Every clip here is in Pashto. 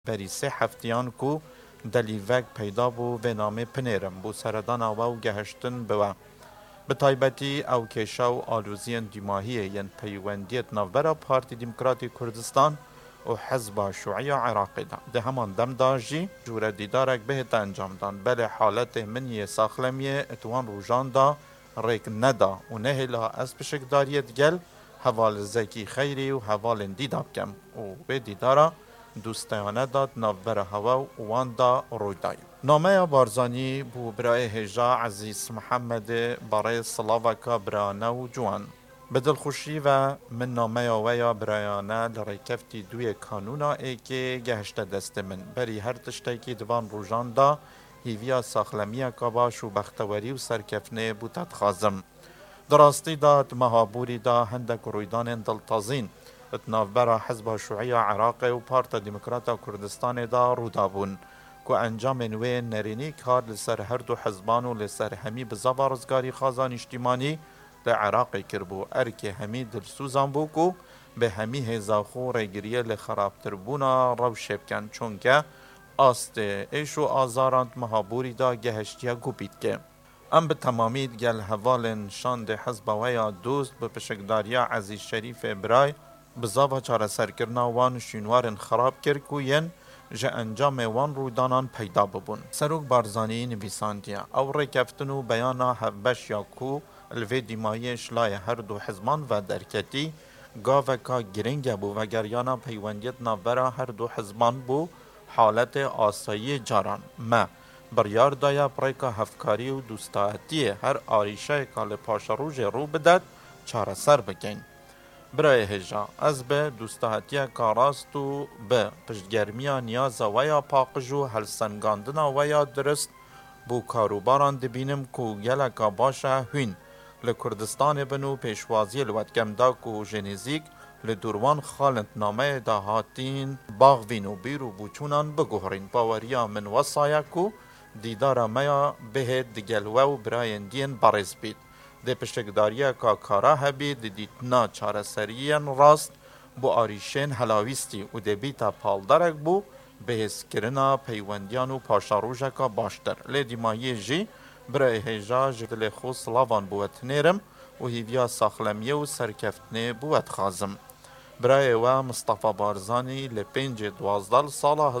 بری سه هفتیان کو دلیوک پیدا بو و نام پنیرم بو سردان و گهشتن بوا. به تایبەتی ئەو کێشە و ئالوزیان دیماهیە یەن پەیوەندیت ناوبەرە پارتی دیموکراتی کوردستان و حەزبا شوعیە عێراقیدا دە هەمان دەمدا ژی جوورە دیدارێک بهێتە ئەنجامدان بەلێ حالەتێ منیە ساخلەمیە ئەتوان ڕوژاندا ڕێک نەدا و نەهێلا ئەس پشکداریەت گەل هەواڵ زەکی خەیری و هەواڵên دیدا بکەم و وێ دیدارە دوستانه داد ناوبر هوا و واندا رویدای. نامه بارزانی بو برای هجا عزیز محمد برای صلاوکا برانه و جوان. بدل خوشی و من نامه ویا برایانه لریکفتی دوی کانونا ای که گهشت دست من بری هر تشتی که دوان روژان دا هیویا ساخلمیه کباش و بختوری و سرکفنه بوتت خازم. دراستی داد مهابوری دا هندک رویدان دلتازین اتنافبرا حزب شوعیه عراقی و پارتا دیموکراتا کردستان دا رودابون که انجام نوی نرینی کار لسر هر دو حزبان و لسر همی بزاوا رزگاری خازان اجتماعی لعراقی کربو ارکی همی دلسوزان بو که به همی هزاخو ریگریه لخرابتر بونا رو شبکن چونکه آست ایش و آزارانت مهابوری دا گهشتیا گوبید که ام به تمامید گل هوالن شاند حزب ویا دوست به پشکداریا عزیز شریف برای بزاوا چاره سرکرنا وان شینوارن خراب کرد که ین جه انجام وان رودانان پیدا ببون. سروک بارزانی نویساندیا او ریکفتن و بیانا هبش یا کو الوی دیمایی شلای هر دو حزمان و درکتی گاوکا گرنگ بو و گریانا پیوندیت نابرا هر دو حزمان بو حالت آسایی جاران ما بریار دایا پریکا هفکاری و دوستاعتی هر آریشه کال پاشروژ رو بدد چاره سر بگین. برای هجا از به دوستاعتی کاراست و به پشتگرمیا نیاز ویا پاقجو هلسنگاندنا ویا درست بو کاروباران دبینم کو گلکا باشه هین لکردستان بنو پیشوازی الوتکم دا کو جنیزیک لدوروان خالنت نامه دا هاتین باغوین و بیرو بوچونان بگوهرین باوریا من وصایا کو دیدارا میا به دگلوه و براین دین بارز بید. ده پشتگداریه که کارا هبی ده دیتنا چاره سریین راست بو آریشین هلاویستی و ده بیتا پالدارک بو به هسکرنا پیوندیان و پاشاروژه که باشتر. لی دیمایی جی برای هجا جدل خو سلاوان بوت نیرم و هیویا ساخلمیه و سرکفتنه بوت خازم. برای و مصطفى بارزانی لپنج دوازدال سالا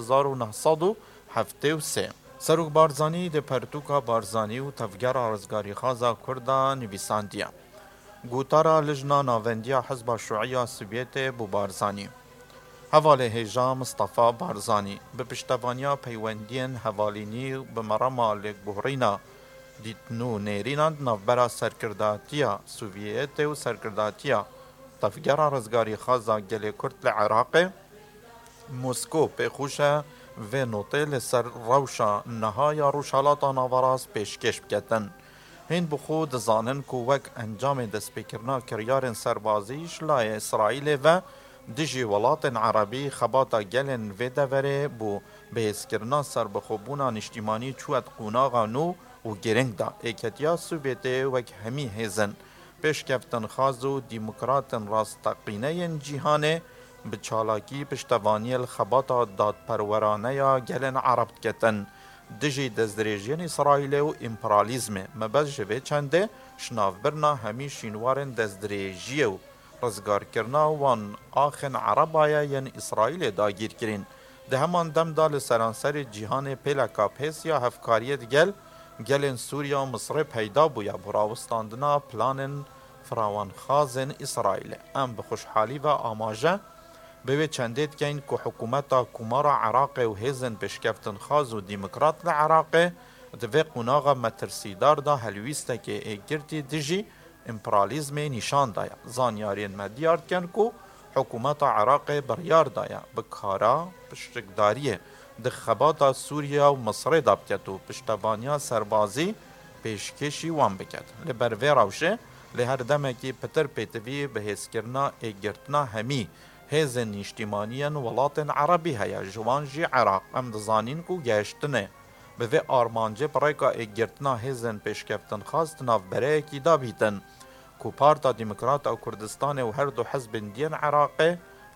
1973 سروک بارزانی ده پرتوکا بارزانی و تفگر آرزگاری خازا کردا نویساندیا. گوتارا لجنا ناوندیا حزب شوعیه سویت بو بارزانی. حواله هجا مصطفى بارزانی به پشتوانیا پیوندین حوالینی به مرما لگ بحرینا دیتنو نیریناند نوبرا سرکرداتیا سوویت و سرکرداتیا تفگر آرزگاری خازا گل کرد لعراق موسکو پیخوشه و نوته لسر روشا نهایا روشالاتا ناوراز پیشکش بکتن. هین بخو دزانن که وک انجام دسپیکرنا کریارن سربازیش لای اسرائیل و دجی ولات عربی خباتا گلن و دوره بو بهسکرنا سر بخوبونا نشتیمانی چوت قوناغا نو و گرنگ دا ایکتیا سوبیته وک همی هزن پیشکفتن خازو دیموکراتن راستقینه جیهانه به چالاکی پشتوانی الخباتا دادپرورانه یا گلن عرب کتن دجی دزدریجین اسرائیل و امپرالیزم مبز جوه چنده شناف برنا همی شینوارن دزدریجی و رزگار کرنا وان آخن عربایا ین اسرائیل داگیر کرین ده همان دم دال سرانسر جیهان پیلکا پیس یا هفکاریت گلن سوریا و مصر پیدا بویا براوستاندنا پلانن فراوان خازن اسرائیل ام بخوشحالی و آماجه به چندید که این که حکومتا کمارا عراق و هزن بشکفتن خاز و دیموکرات لعراق دوی قناغا مترسیدار دا هلویسته که ایگرتی دجی امپرالیزم نشان دایا زانیارین مدیارد کن که حکومتا عراق بریار دایا بکارا پشتکداریه دخباتا سوریا و مصر دابتیتو پشتوانیا سربازی پیشکشی وان بکد لبروی روشه لهر دمکی پتر پیتوی به هسکرنا ایگرتنا همی هزن اجتماعیان ولاتن عربی هیا جوانجی عراق ام دزانین کو گشتنه به وی آرمانجه برایکا ایگرتنا هزن پیشکفتن خواست ناف برای کی دابیتن کو پارتا دیموکرات او کردستان و هر دو حزب دین عراقه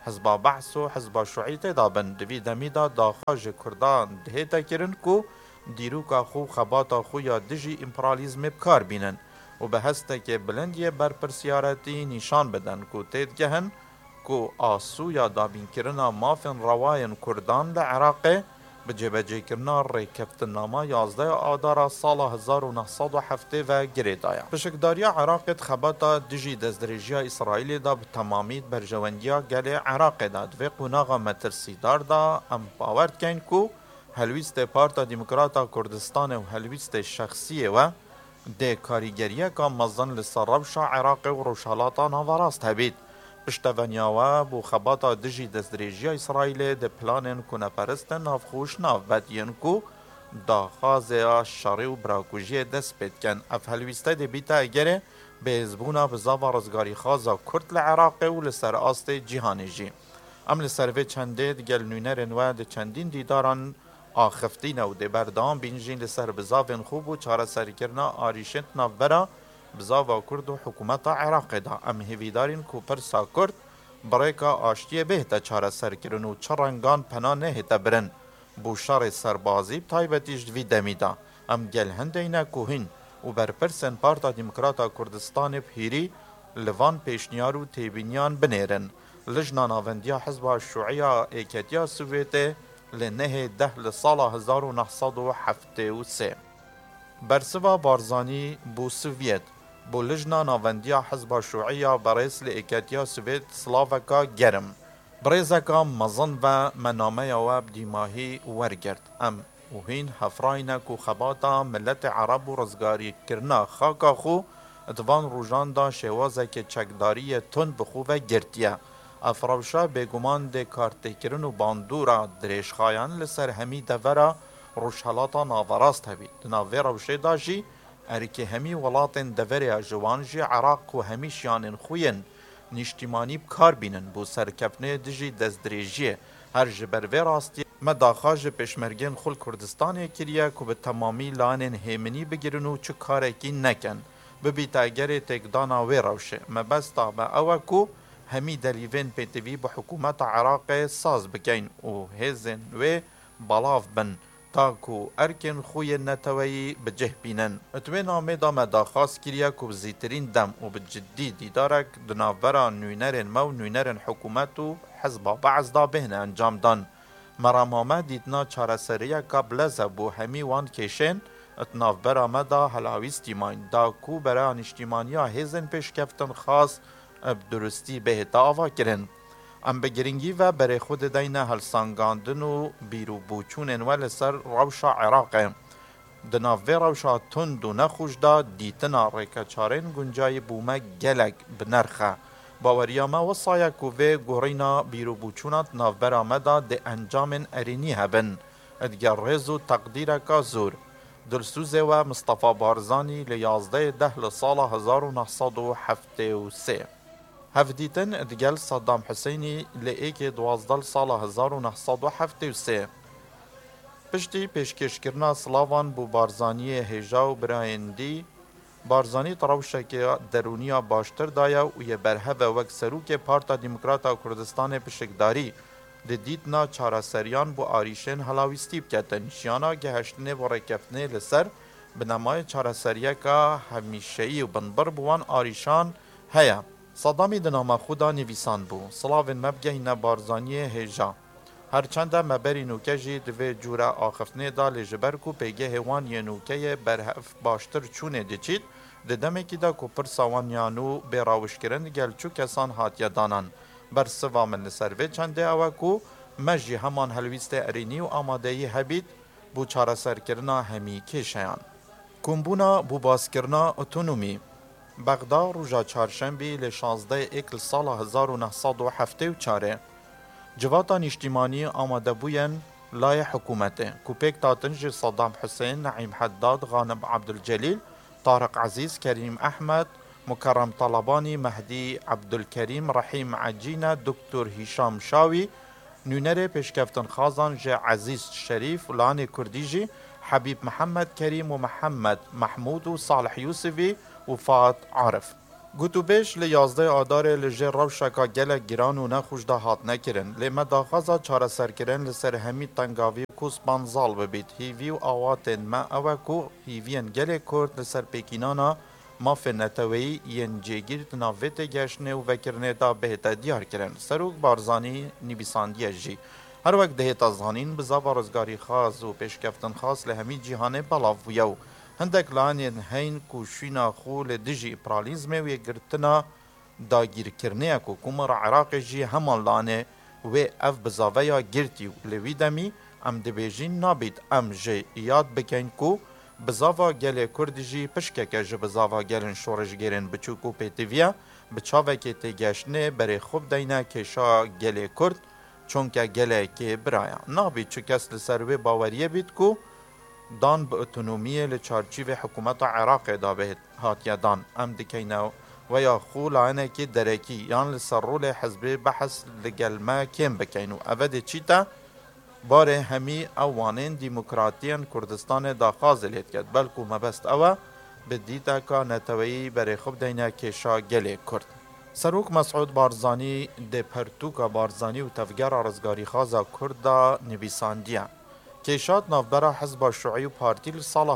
حزبا بحث و حزبا شوعی تیدا بن دوی دمی دا داخواج کردان دهیتا کرن کو دیروکا خو خباتا خو یا دجی امپرالیزم بکار بینن و به هسته که بلندی برپرسیارتی نشان بدن کو تید گهن کو آسو یا دابین کرنا مافن رواین کردان لعراقه به جبجه کرنا ریکفتن ناما 11 آدارا سال 1907 و گریدایا. بشکداریا عراق خباتا دجی دزدریجیا اسرائیل دا به تمامید برجواندیا گل عراق دا دوی قناغا مترسیدار دا ام باورد کن کو هلویست پارتا دموکراتا کردستان و هلویست شخصیه و ده کاریگریه که مزن لسرابشا عراق و روشالاتا ناوراست هبید. پشتوانیاوه بو خباتا دجی دزدریجیا اسرائیل ده پلانن کنه پرستن نافخوش ناف بدین کو دا خازه شاری و براکوژی دست بید کن. اف هلویسته ده بیتا اگره به ازبونا بزاوا رزگاری خازا کرد لعراق و لسر آست جیهانی جی. ام لسروه چنده دگل نونرن و ده چندین دیداران آخفتین و ده بردام بینجین لسر بزاوین خوب و چاره سریکرنا آریشت نافبرا بزاوا کرد و حکومت عراق دا ام هیویدارین کو پرسا کرد برای که آشتی بهتا چاره سرکرن و چرنگان پنا نهتا برن بو شار سربازی بتایبتیش دوی دمیدا ام گل هندینا کوهین و برپرسن پارتا دموکراتا کردستان بهیری لوان پیشنیار و تیبینیان بنیرن لجنا ناوندیا حزب شوعیا ایکتیا سوویته لنه ده لسال 1973 برسوا بارزانی بو سوویت بو لجنا ناوندیا حزب شوعیا برئیس لایکتیا سوویت سلاوکا گرم بريزكا مظن و منامه و بدیماهی ورگرد ام وهین هفراینه کو خباتا ملت عرب و رزگاری کرنا خاکا خو اتوان روژان دا شوازه که چکداری تن بخو و گرتیه افراوشا بگمان ده کارتکرن و باندورا دریشخایان لسر همی دورا روشحالاتا ناوراست هبید ناوی روشه دا جی ارکی همی ولاتن دوری جوان جی عراق و همیشیان خوین نیشتیمانی بکار بینن بو سرکفنه دجی دزدریجیه هر جبروی راستی مداخاج پشمرگین خل کردستان کریه که به تمامی لانن هیمنی بگیرن و چه کارکی نکن ببیت اگر تکدانا وی روشه مبستا با اوه کو همی دلیوین پیتوی به حکومت عراق ساز بکین و هزن و بلاف بن تاکو ارکن خوی نتوی بجه بینن اتوی نامه دا مداخاست کریا که بزیترین دم و بجدی دیدارک دناورا نوینرن مو نوینرن حکومت و حزب بعض دا بهن انجام دان مرامامه دیدنا چارسریه که بلزه بو همی وان کشن اتناف برا مدا هلاویستی ماین دا کو برا نشتیمانیا هزن پیش کفتن خاص بدرستی بهتا آوا کرن ام بگرنگی و برای خود دین هلسانگاندن و بیرو بوچونن و لسر روشا عراق دناوی روشا تند و نخوش دا دیتنا ریکچارین گنجای بومه گلک بنرخه باوریاما و سایه کووه گورینا بیرو بوچونات ناوبر آمده ده انجام ارینی هبن ادگر رزو تقدیر که زور دلسوزه و مصطفى بارزانی لیازده ده لسال 1973 هفدیتن ادگل صدام حسینی لئیک دوازدل سال 1973 پشتی پیشکش کرنا سلاوان بو بارزانی هیجاو برایندی بارزانی تراوشک درونیا باشتر دایا و یه برهوه وک سروک پارتا دموکراتا کردستان پشکداری ده دیتنا چارسریان بو آریشن هلاویستی بکتن شیانا گهشتنه و رکفتنه لسر بنمای چارسریه که همیشهی و بنبر بوان آریشان هیا صدامی دناما خودا نویسان بو سلاوین مبگهین بارزانی هیجا هرچند مبری نوکه جی دوی جورا آخفتنه دا لجبر کو پیگه هوان یه نوکه برهف باشتر چونه دیچید ده دمکی دا کو پر سوانیانو بیراوش کرن گل چو کسان هاتیا دانان بر سوا من لسروه چنده اوه کو مجی همان هلویست ارینی و آمادهی هبید بو چاره سرکرنا همی کشیان کمبونا بو باسکرنا اتونومی بغداد روژا چهارشنبه ل 16 اکل سال 1974 جواتا نیشتیمانی آماده بوین لای حکومته کوپیک تاتنج صدام حسین نعیم حداد غانم عبدالجلیل طارق عزیز کریم احمد مکرم طلبانی مهدی عبدالکریم رحیم عجینه دکتر هیشام شاوی نونر پیشکفتن خازان جه عزیز شریف لان کردیجی حبیب محمد کریم و محمد محمود و صالح یوسفی وفات عارف گوتوبیش لی 11 آدار لجه روشکا گلک گران و نخوش ده هات نکرن لی مداخازا چاره سرکرن لسر همی تنگاوی کوس بانزال ببید هیوی و آواتن ما اوکو هیوین گلک کرد لسر پیکینانا ماف نتوی ین جگیر ناویت گشنه و وکرنه دا بهتا دیار کرن سروک بارزانی نویساندیه جی هر وقت دهت ازانین بزاوا رزگاری خاص و پیشکفتن خاص لهمی جیهانه بلاف ویو هندک لانین هین کوشینا خول دجی پرالیزم و گرتنا داگیرکرنه کو کومر عراق جی همان لانه و اف بزاویا گرتی لوی دمی ام دبیجین نابید ام جی یاد بکن کو بزاوا گل کرد جی پشکک جی بزاوا گلن شورش گیرن بچوکو پیتویا بچاوکی تیگشنه بری خوب دینا کشا گل کرد چونکه گله که برایا نابید چو کس لسروی باوریه بید کو دان به اتونومیه لچارچیو حکومت عراق دا به هاتیا دان ام دکینو و یا خول آنه که درکی یان لسرول حزب بحث لگلمه کم بکینو اوه چیتا باره همی اوانین دیموکراتیان کردستان دا خازلیت کرد بلکو مبست اوه به دیتا که نتویی بره خوب دینا کشا گله کرد سروک مسعود بارزانی ده پرتوکا بارزانی و تفگر رزگاری خازا کرده نویساندیه کشات نافبرا حزب شیوعی و پارتی سال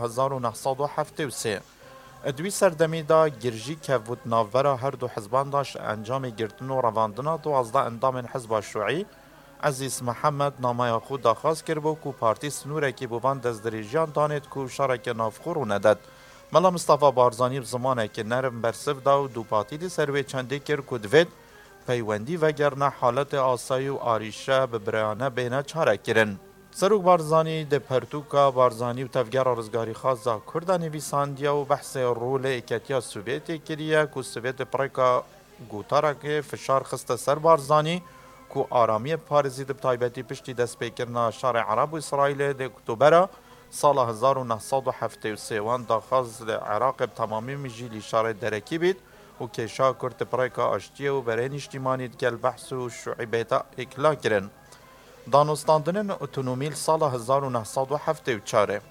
1973 ادوی سردمی دا گرجی که بود نافبرا هر دو حزبان داشت انجام گرتن و رواندنا 12 اندام حزب شیوعی عزیز محمد نامای خود داخواست کرد بو کو پارتی سنوره که بوان دزدریجان دانید کو شرک نافخور و ندد ملا مصطفی بارزانی بزمانه که نرم برسف دا و دو پارتی دی سروی چنده کرد که دوید پیوندی وگرنه حالت آسایی و آریشه ببریانه بینه چاره کرن سروک بارزانی ده پرتوکا بارزانی و تفگر رزگاری خاصا کرده نویساندیا و بحث رول ایکتیا سوویتی کریه که سوویت پریکا گوتارا که فشار خسته سر بارزانی که آرامی پارزی ده بتایبتی پشتی دست پیکرنا شار عرب و اسرائیل ده اکتوبر سال 1973 وان داخاز عراق تمامی مجیلی شار درکی بید و کشا کرد پریکا آشتیه و برین اجتماعی دگل بحث و شعبیتا اکلا کرن دانستاندن اتونومیل سال 1974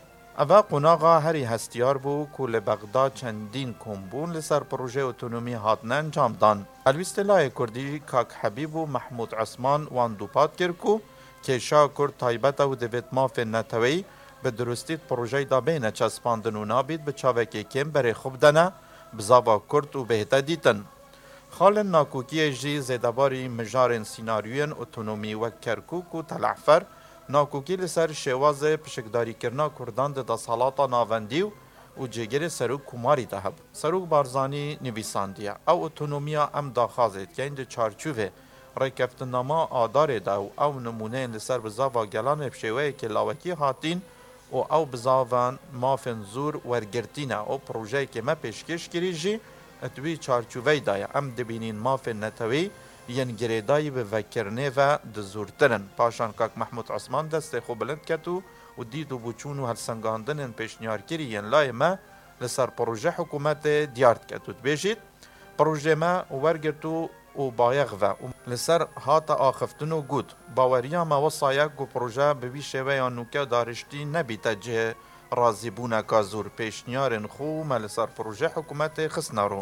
اوه قناغا هری هستیار بو که لبغداد چندین کمبون لسر پروژه اتونومی هاتن انجام دان الویستلای کردی کاک حبیب و محمود عثمان وان دوپات کرکو کشا کرد تایبت و دویت ماف نتوی به درستیت پروژه دا بین چسپاندن و نابید به چاوکی کم بری خوب دنه بزاوا کرد و بهتا دیتن خال ناکوکی جی زیدباری مجارن سیناریوین اتونومی و کرکوک و تلعفر ناکوکی لسر شواز پشکداری کرنا کردان ده سالاتا ناوندیو و جگر سروک کماری دهب سروک بارزانی نویساندیه او اتونومیا ام داخازید که این ده چارچوه ریکفتناما آداره ده او نمونه لسر بزاوا گلان بشوه که لاوکی هاتین و او بزاوان مافن زور ورگرتینه او پروژه که ما پیشکش کری جی اتوی چارچوبی دای ام دبینین ماف نتوی ین گریدای به وکرنه و دزورترن پاشان کاک محمود عثمان دست خو بلند کتو و دید و بوچون و هلسنگاندن پیشنیار کری ین لای ما لسر پروژه حکومت دیارد کتو بیشید پروژه ما ورگرتو و بایغ و لسر هات آخفتن و گود باوریا ما وصایک گو پروژه بوی شوه یا نوکه دارشتی نبیتا جه رازی بونا کازور پیشنیارن خو ملسر پروژه حکومت خسنارو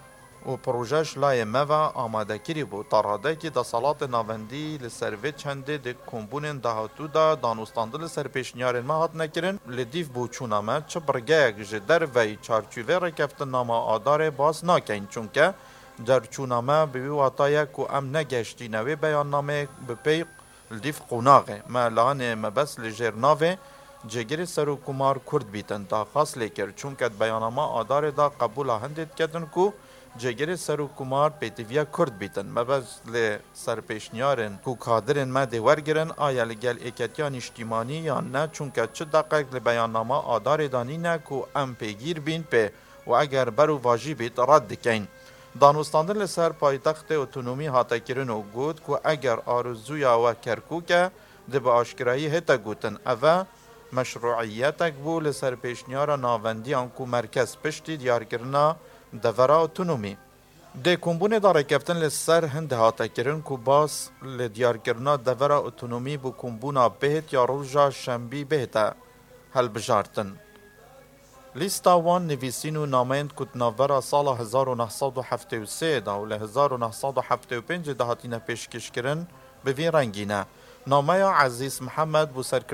و پروژهش لای موا آماده کری بو تراده که دا صالات ناوندی لسروی چنده ده کمبونن دهاتو دا دانوستانده لسر پیشنیارن ما هات نکرن لدیف بو چونامه چه برگه جدر وی چارچوه رکفتن ناما آدار باز ناکن چونکه در چونامه بوی واتایه که ام نگشتی نوی بیان نامه بپی لدیف قوناغه ما لانه مبس لجرناوه جگر سرو کمار کرد بیتن دا خاص لیکر چونکه بیانامه آدار دا قبول هندید کدن که جگر سرو کمار پیتویا کرد بیتن مبز لی سرپیشنیارن که کادرن ما دیورگرن آیا لگل ایکتیان اجتماعی یا نه چونکه چه دقیق لی بیانامه آدار دانی نه که ام پیگیر بین پی و اگر برو واجی بیت رد دکین دانوستاندن لسر پایتخت اتونومی هاتا کرن و گود که اگر آرزویا و کرکوکه ده به آشکرایی هتا گوتن اوه مشروعیتک بو لسر پیشنیار ناوندی انکو مرکز پشتی دیارگرنا دورا اتونومی ده کمبونه داره کفتن لسر هند هاتا کرن که باس لدیارگرنا دورا اتونومی بو کمبونا بهت یا روژا شنبی بهتا هل بجارتن لیستا وان نویسین و نامند کت ناورا سال 1973 دا و ل 1975 دا هاتینه پیشکش کرن به وی رنگینه. نامه عزیز محمد بو